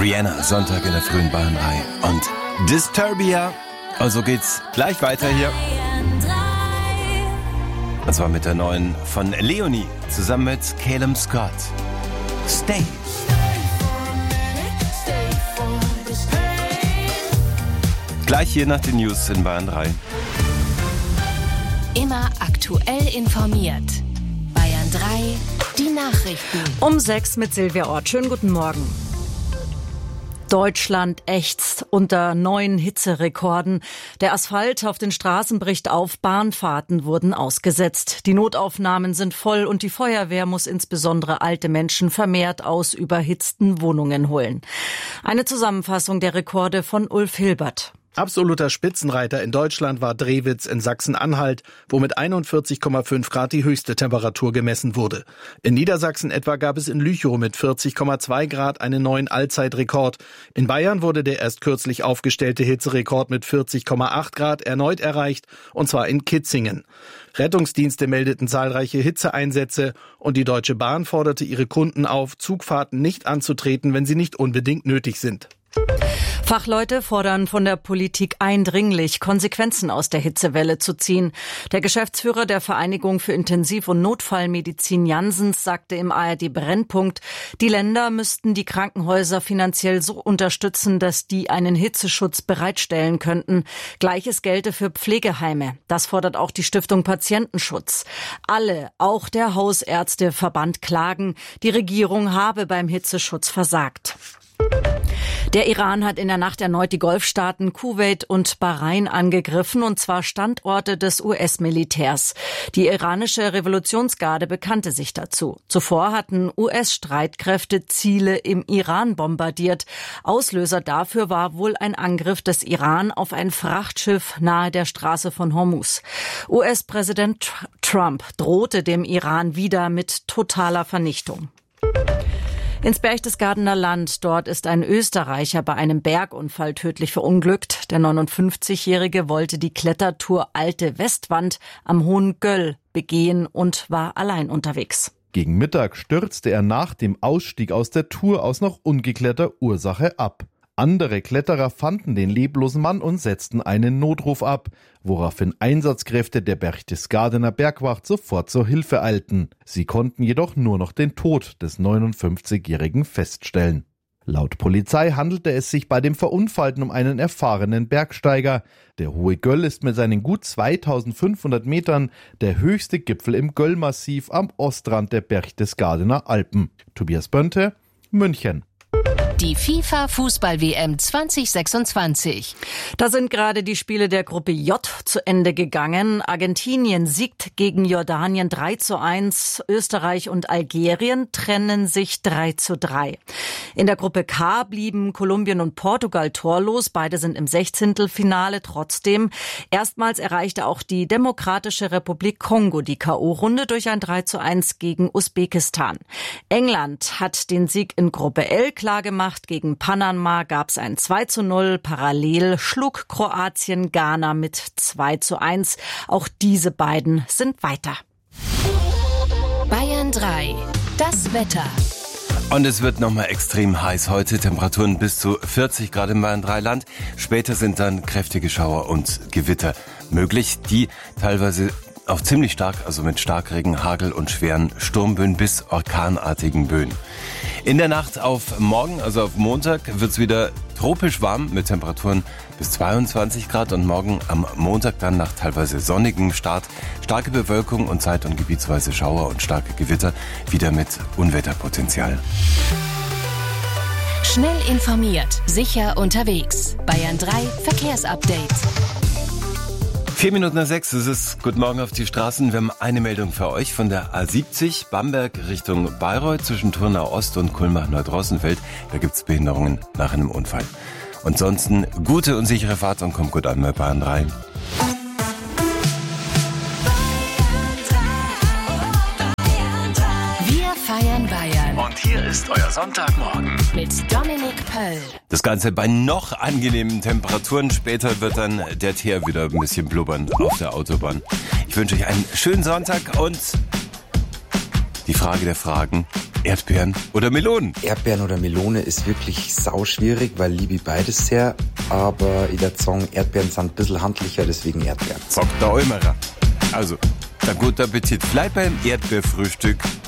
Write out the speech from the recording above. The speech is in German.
Rihanna, Sonntag in der frühen Bayern 3. Und Disturbia. Also geht's gleich weiter hier. Und zwar mit der neuen von Leonie zusammen mit Caleb Scott. Stay. Gleich hier nach den News in Bayern 3. Immer aktuell informiert. Bayern 3, die Nachrichten. Um 6 mit Silvia Ort. Schönen guten Morgen. Deutschland ächzt unter neuen Hitzerekorden. Der Asphalt auf den Straßen bricht auf, Bahnfahrten wurden ausgesetzt. Die Notaufnahmen sind voll und die Feuerwehr muss insbesondere alte Menschen vermehrt aus überhitzten Wohnungen holen. Eine Zusammenfassung der Rekorde von Ulf Hilbert. Absoluter Spitzenreiter in Deutschland war Drewitz in Sachsen-Anhalt, wo mit 41,5 Grad die höchste Temperatur gemessen wurde. In Niedersachsen etwa gab es in Lüchow mit 40,2 Grad einen neuen Allzeitrekord. In Bayern wurde der erst kürzlich aufgestellte Hitzerekord mit 40,8 Grad erneut erreicht, und zwar in Kitzingen. Rettungsdienste meldeten zahlreiche Hitzeeinsätze und die Deutsche Bahn forderte ihre Kunden auf, Zugfahrten nicht anzutreten, wenn sie nicht unbedingt nötig sind. Fachleute fordern von der Politik eindringlich, Konsequenzen aus der Hitzewelle zu ziehen. Der Geschäftsführer der Vereinigung für Intensiv- und Notfallmedizin Janssens sagte im ARD Brennpunkt, die Länder müssten die Krankenhäuser finanziell so unterstützen, dass die einen Hitzeschutz bereitstellen könnten. Gleiches gelte für Pflegeheime. Das fordert auch die Stiftung Patientenschutz. Alle, auch der Hausärzteverband, klagen, die Regierung habe beim Hitzeschutz versagt. Der Iran hat in der Nacht erneut die Golfstaaten Kuwait und Bahrain angegriffen, und zwar Standorte des US-Militärs. Die iranische Revolutionsgarde bekannte sich dazu. Zuvor hatten US-Streitkräfte Ziele im Iran bombardiert. Auslöser dafür war wohl ein Angriff des Iran auf ein Frachtschiff nahe der Straße von Hormuz. US-Präsident Trump drohte dem Iran wieder mit totaler Vernichtung. Ins Berchtesgadener Land. Dort ist ein Österreicher bei einem Bergunfall tödlich verunglückt. Der 59-Jährige wollte die Klettertour Alte Westwand am Hohen Göll begehen und war allein unterwegs. Gegen Mittag stürzte er nach dem Ausstieg aus der Tour aus noch ungeklärter Ursache ab. Andere Kletterer fanden den leblosen Mann und setzten einen Notruf ab, woraufhin Einsatzkräfte der Berchtesgadener Bergwacht sofort zur Hilfe eilten. Sie konnten jedoch nur noch den Tod des 59-Jährigen feststellen. Laut Polizei handelte es sich bei dem Verunfallten um einen erfahrenen Bergsteiger. Der Hohe Göll ist mit seinen gut 2500 Metern der höchste Gipfel im Göllmassiv am Ostrand der Berchtesgadener Alpen. Tobias Bönte, München. Die FIFA-Fußball-WM 2026. Da sind gerade die Spiele der Gruppe J zu Ende gegangen. Argentinien siegt gegen Jordanien 3:1. Österreich und Algerien trennen sich 3:3. In der Gruppe K blieben Kolumbien und Portugal torlos. Beide sind im 16. Trotzdem. Erstmals erreichte auch die Demokratische Republik Kongo die K.O.-Runde durch ein 3:1 gegen Usbekistan. England hat den Sieg in Gruppe L klargemacht. Gegen Panama gab es ein 2:0. Parallel schlug Kroatien Ghana mit 2:1. Auch diese beiden sind weiter. Bayern 3, das Wetter. Und es wird nochmal extrem heiß heute. Temperaturen bis zu 40 Grad im Bayern 3 Land. Später sind dann kräftige Schauer und Gewitter möglich, die teilweise auch ziemlich stark, also mit Starkregen, Hagel und schweren Sturmböen bis orkanartigen Böen. In der Nacht auf morgen, also auf Montag, wird es wieder tropisch warm mit Temperaturen bis 22 Grad und morgen am Montag dann nach teilweise sonnigem Start starke Bewölkung und zeit- und gebietsweise Schauer und starke Gewitter, wieder mit Unwetterpotenzial. Schnell informiert, sicher unterwegs. Bayern 3 Verkehrsupdate. 6:04, es ist Guten Morgen auf die Straßen. Wir haben eine Meldung für euch von der A70 Bamberg Richtung Bayreuth zwischen Turnau Ost und Kulmbach-Neudrossenfeld. Da gibt es Behinderungen nach einem Unfall. Ansonsten gute und sichere Fahrt und kommt gut an bei Bayern 3. Wir feiern Bayern. Und hier ist euer Sonntagmorgen. Mit Dominik Pöll. Das Ganze bei noch angenehmen Temperaturen. Später wird dann der Teer wieder ein bisschen blubbern auf der Autobahn. Ich wünsche euch einen schönen Sonntag und die Frage der Fragen. Erdbeeren oder Melonen? Erdbeeren oder Melone ist wirklich sauschwierig, weil liebe ich beides sehr. Aber ich würde sagen, Erdbeeren sind ein bisschen handlicher, deswegen Erdbeeren. Sagt der Eumerer. Also, dann guten Appetit. Bleib beim Erdbeerfrühstück.